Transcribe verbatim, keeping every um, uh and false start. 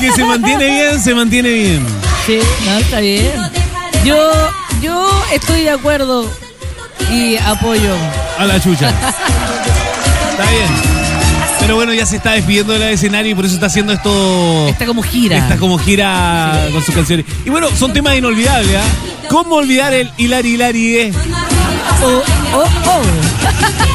que se mantiene bien, se mantiene bien. Sí, no, está bien. Yo, yo estoy de acuerdo y apoyo. A la chucha. Está bien. Pero bueno, ya se está despidiendo del escenario y por eso está haciendo esto. Está como gira. Está como gira sí. con sus canciones. Y bueno, son temas inolvidables, ¿ah? ¿eh? ¿Cómo olvidar el Hilari Hilari? Eh? Oh, oh, oh.